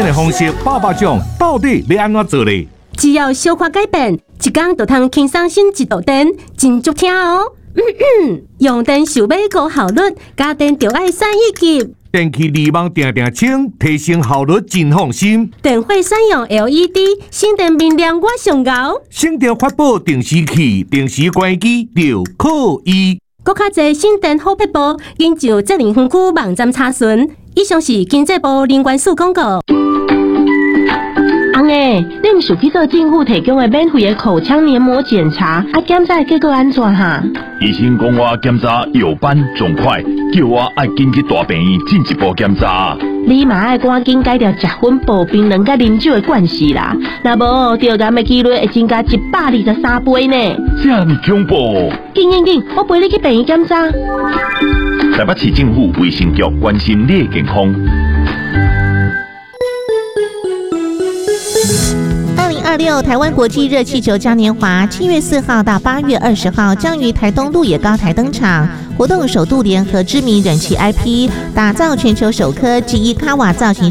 的方式爆奖，到底要安怎做呢？ 只要小可改变，一天就通轻松省一度电，真足听哦。用电想要高效率，家电就爱选一级。 电器离网定定清，提升效率真放心。 电费选用 LED， 省电明亮我上高。 省电发布定时器，定时关机就可以。 更较侪省电好撇步，研究责任分区网站查询。以上是经济部能源署广告。 翁诶，你毋是去做政府提供的免费的口腔黏膜检查，检查结果安怎哈？ 医生讲我检查有斑肿块，叫我爱紧去大病院进一步检查。 你嘛爱赶紧改掉食薰补槟榔甲啉酒的惯势啦，若无得癌的几率会增加123倍呢。 这么恐怖！ 紧，我陪你去病院检查。 台北市政府卫生局关心你的健康。 2026台湾国际热气球嘉年华7月4号到8月20号将于台东鹿野高台登场。活动首度联合知名人气 IP， 打造全球首颗记忆卡瓦造型